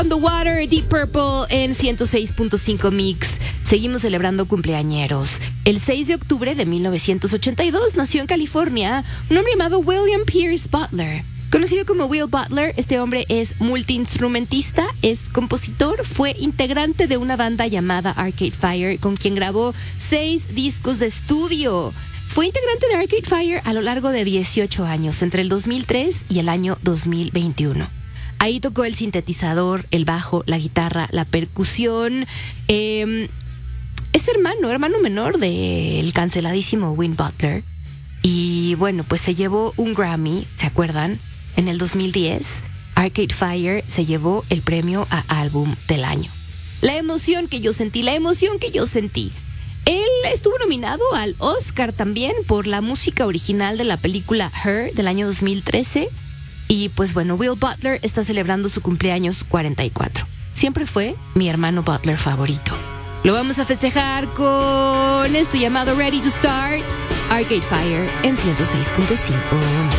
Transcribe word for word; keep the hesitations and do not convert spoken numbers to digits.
On the Water, Deep Purple en ciento seis punto cinco Mix. Seguimos celebrando cumpleañeros. El seis de octubre de mil novecientos ochenta y dos nació en California un hombre llamado William Pierce Butler. Conocido como Will Butler, este hombre es multiinstrumentista, es compositor, fue integrante de una banda llamada Arcade Fire, con quien grabó seis discos de estudio. Fue integrante de Arcade Fire a lo largo de dieciocho años, entre el dos mil tres y el año dos mil veintiuno. Ahí tocó el sintetizador, el bajo, la guitarra, la percusión. Eh, es hermano, hermano menor del canceladísimo Win Butler. Y bueno, pues se llevó un Grammy, ¿se acuerdan? En el dos mil diez, Arcade Fire se llevó el premio a Álbum del Año. La emoción que yo sentí, la emoción que yo sentí. Él estuvo nominado al Oscar también por la música original de la película Her del año dos mil trece. Y pues bueno, Will Butler está celebrando su cumpleaños cuarenta y cuatro. Siempre fue mi hermano Butler favorito. Lo vamos a festejar con esto llamado Ready to Start, Arcade Fire en ciento seis punto cinco.